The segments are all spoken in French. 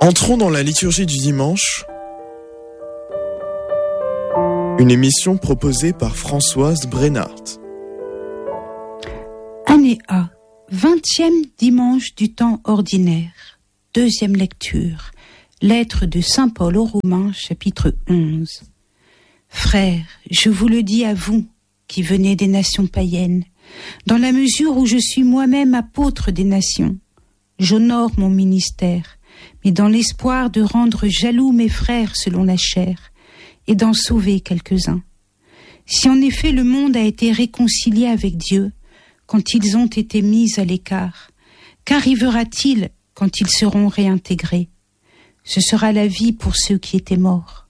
Entrons dans la liturgie du dimanche, une émission proposée par Françoise Brennart. Année A, 20e dimanche du temps ordinaire, deuxième lecture, lettre de Saint Paul aux Romains, chapitre 11. Frères, je vous le dis à vous, qui venez des nations païennes, dans la mesure où je suis moi-même apôtre des nations, j'honore mon ministère, mais dans l'espoir de rendre jaloux mes frères selon la chair, et d'en sauver quelques-uns. Si en effet le monde a été réconcilié avec Dieu, quand ils ont été mis à l'écart, qu'arrivera-t-il quand ils seront réintégrés? Ce sera la vie pour ceux qui étaient morts.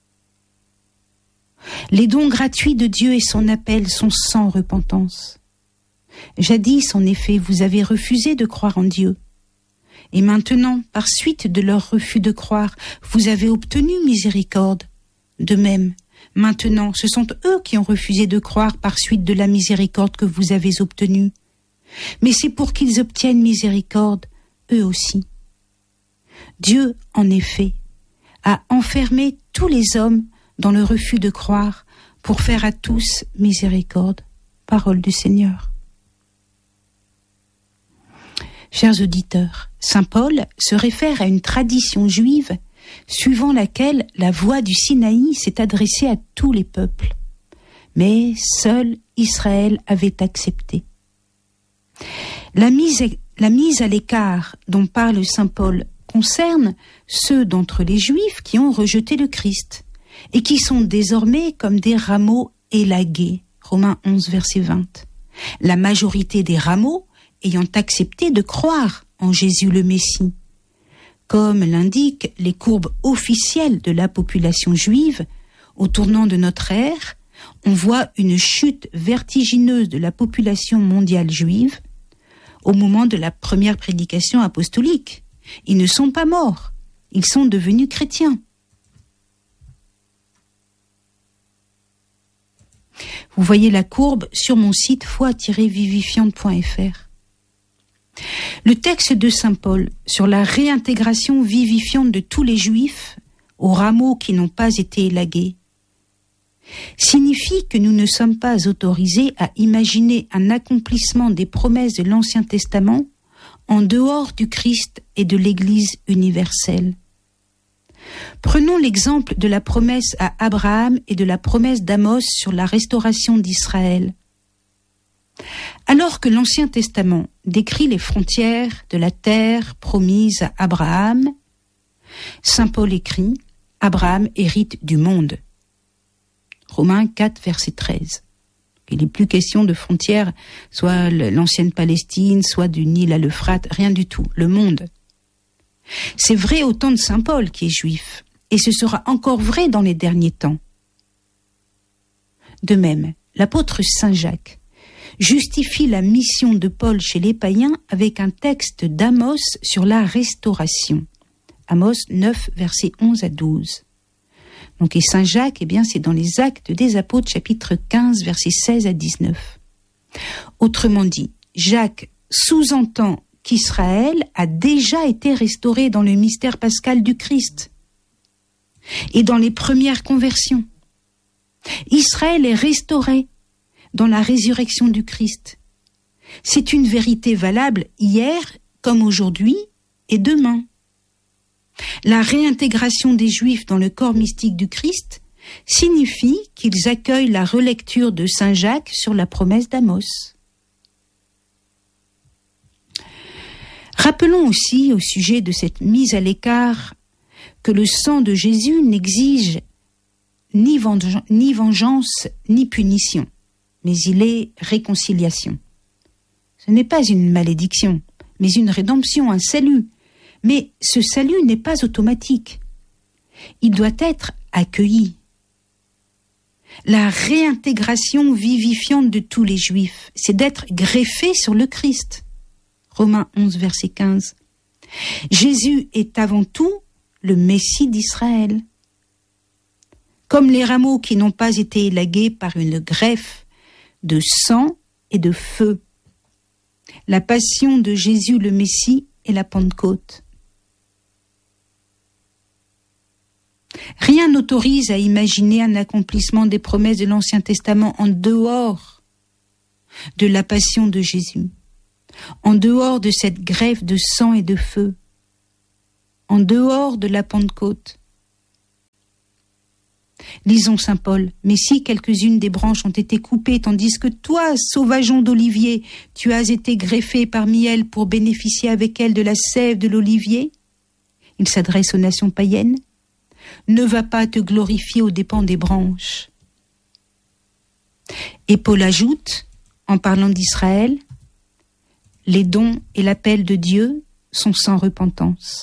Les dons gratuits de Dieu et son appel sont sans repentance. Jadis, en effet, vous avez refusé de croire en Dieu. Et maintenant, par suite de leur refus de croire, vous avez obtenu miséricorde. De même, maintenant, ce sont eux qui ont refusé de croire par suite de la miséricorde que vous avez obtenue. Mais c'est pour qu'ils obtiennent miséricorde, eux aussi. Dieu, en effet, a enfermé tous les hommes dans le refus de croire pour faire à tous miséricorde. Parole du Seigneur. Chers auditeurs, saint Paul se réfère à une tradition juive suivant laquelle la voix du Sinaï s'est adressée à tous les peuples. Mais seul Israël avait accepté. La mise à l'écart dont parle saint Paul concerne ceux d'entre les Juifs qui ont rejeté le Christ et qui sont désormais comme des rameaux élagués. Romains 11, verset 20. La majorité des rameaux ayant accepté de croire en Jésus le Messie. Comme l'indiquent les courbes officielles de la population juive, au tournant de notre ère, on voit une chute vertigineuse de la population mondiale juive au moment de la première prédication apostolique. Ils ne sont pas morts, ils sont devenus chrétiens. Vous voyez la courbe sur mon site foi-vivifiante.fr. Le texte de saint Paul sur la réintégration vivifiante de tous les Juifs aux rameaux qui n'ont pas été élagués signifie que nous ne sommes pas autorisés à imaginer un accomplissement des promesses de l'Ancien Testament en dehors du Christ et de l'Église universelle. Prenons l'exemple de la promesse à Abraham et de la promesse d'Amos sur la restauration d'Israël. Alors que l'Ancien Testament décrit les frontières de la terre promise à Abraham, saint Paul écrit « Abraham hérite du monde ». Romains 4, verset 13. Il n'est plus question de frontières, soit l'ancienne Palestine, soit du Nil à l'Euphrate, rien du tout, le monde. C'est vrai au temps de saint Paul qui est juif, et ce sera encore vrai dans les derniers temps. De même, l'apôtre saint Jacques justifie la mission de Paul chez les païens avec un texte d'Amos sur la restauration. Amos 9, versets 11 à 12. Donc, et saint Jacques, eh bien, c'est dans les Actes des Apôtres, chapitre 15, versets 16 à 19. Autrement dit, Jacques sous-entend qu'Israël a déjà été restauré dans le mystère pascal du Christ et dans les premières conversions. Israël est restauré dans la résurrection du Christ. C'est une vérité valable hier comme aujourd'hui et demain. La réintégration des Juifs dans le corps mystique du Christ signifie qu'ils accueillent la relecture de saint Jacques sur la promesse d'Amos. Rappelons aussi au sujet de cette mise à l'écart que le sang de Jésus n'exige ni vengeance ni punition, mais il est réconciliation. Ce n'est pas une malédiction, mais une rédemption, un salut. Mais ce salut n'est pas automatique. Il doit être accueilli. La réintégration vivifiante de tous les Juifs, c'est d'être greffé sur le Christ. Romains 11, verset 15. Jésus est avant tout le Messie d'Israël. Comme les rameaux qui n'ont pas été élagués par une greffe de sang et de feu. La passion de Jésus le Messie et la Pentecôte. Rien n'autorise à imaginer un accomplissement des promesses de l'Ancien Testament en dehors de la passion de Jésus, en dehors de cette greffe de sang et de feu, en dehors de la Pentecôte. Lisons saint Paul. « Mais si quelques-unes des branches ont été coupées, tandis que toi, sauvageon d'olivier, tu as été greffé parmi elles pour bénéficier avec elles de la sève de l'olivier ?» Il s'adresse aux nations païennes. « Ne va pas te glorifier aux dépens des branches. » Et Paul ajoute, en parlant d'Israël, « Les dons et l'appel de Dieu sont sans repentance. »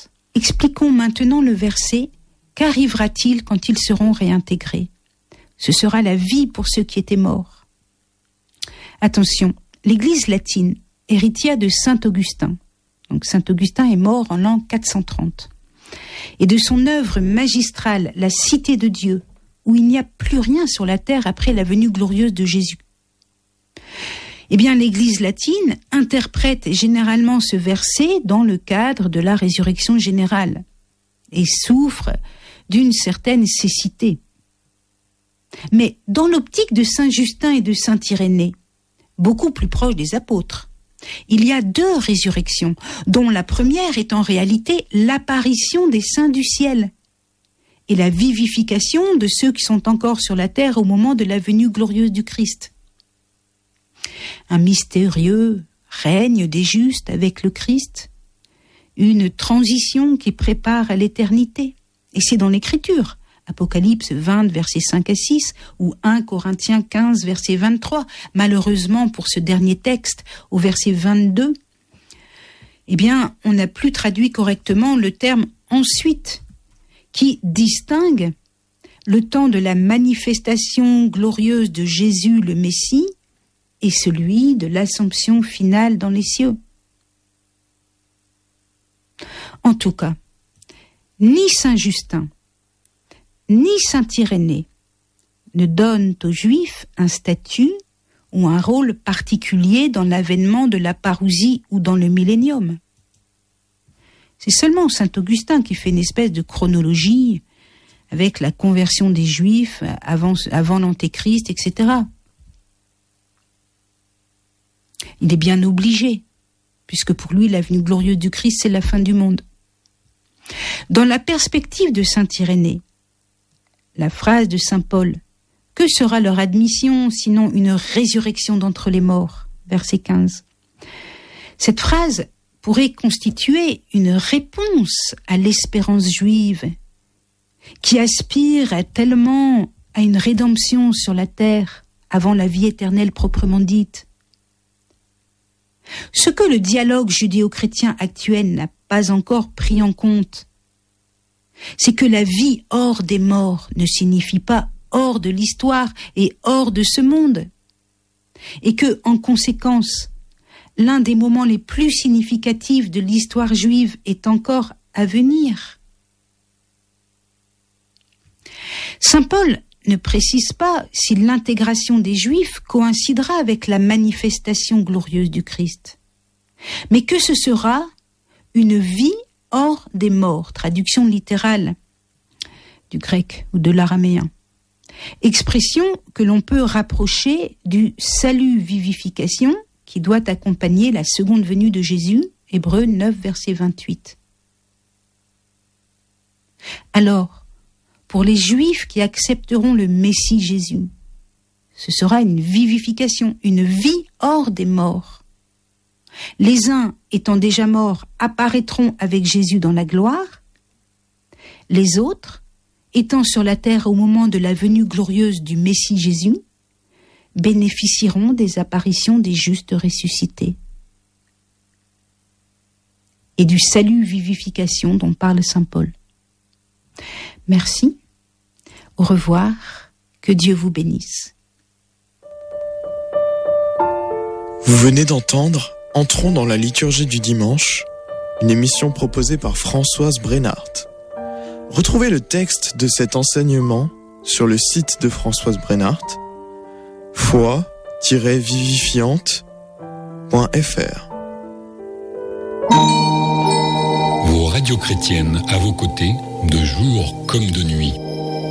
Expliquons maintenant le verset. Qu'arrivera-t-il quand ils seront réintégrés ? Ce sera la vie pour ceux qui étaient morts. Attention, l'Église latine, héritière de saint Augustin, donc saint Augustin est mort en l'an 430, et de son œuvre magistrale, la Cité de Dieu, où il n'y a plus rien sur la terre après la venue glorieuse de Jésus. Eh bien, l'Église latine interprète généralement ce verset dans le cadre de la résurrection générale et souffre d'une certaine cécité. Mais dans l'optique de saint Justin et de saint Irénée, beaucoup plus proche des apôtres, il y a deux résurrections, dont la première est en réalité l'apparition des saints du ciel et la vivification de ceux qui sont encore sur la terre au moment de la venue glorieuse du Christ. Un mystérieux règne des justes avec le Christ, une transition qui prépare à l'éternité. Et c'est dans l'Écriture, Apocalypse 20, versets 5 à 6, ou 1 Corinthiens 15, verset 23. Malheureusement, pour ce dernier texte, au verset 22, eh bien, on n'a plus traduit correctement le terme « ensuite », qui distingue le temps de la manifestation glorieuse de Jésus le Messie et celui de l'assomption finale dans les cieux. En tout cas, ni saint Justin, ni saint Irénée ne donnent aux Juifs un statut ou un rôle particulier dans l'avènement de la parousie ou dans le millénium. C'est seulement saint Augustin qui fait une espèce de chronologie avec la conversion des Juifs avant l'Antéchrist, etc. Il est bien obligé, puisque pour lui, la venue glorieuse du Christ, c'est la fin du monde. Dans la perspective de saint Irénée, la phrase de saint Paul, « Que sera leur admission, sinon une résurrection d'entre les morts ?» verset 15. Cette phrase pourrait constituer une réponse à l'espérance juive, qui aspire tellement à une rédemption sur la terre avant la vie éternelle proprement dite. Ce que le dialogue judéo-chrétien actuel n'a pas encore pris en compte, c'est que la vie hors des morts ne signifie pas hors de l'histoire et hors de ce monde, et que, en conséquence, l'un des moments les plus significatifs de l'histoire juive est encore à venir. Saint Paul ne précise pas si l'intégration des Juifs coïncidera avec la manifestation glorieuse du Christ, mais que ce sera une vie hors des morts, traduction littérale du grec ou de l'araméen, expression que l'on peut rapprocher du salut vivification qui doit accompagner la seconde venue de Jésus, Hébreux 9, verset 28. Alors, pour les Juifs qui accepteront le Messie Jésus, ce sera une vivification, une vie hors des morts. Les uns, étant déjà morts, apparaîtront avec Jésus dans la gloire. Les autres, étant sur la terre au moment de la venue glorieuse du Messie Jésus, bénéficieront des apparitions des justes ressuscités et du salut vivification dont parle saint Paul. Merci, au revoir, que Dieu vous bénisse. Vous venez d'entendre Entrons dans la liturgie du dimanche, une émission proposée par Françoise Brennart. Retrouvez le texte de cet enseignement sur le site de Françoise Brennart, foi-vivifiante.fr. Vos radios chrétiennes à vos côtés, de jour comme de nuit.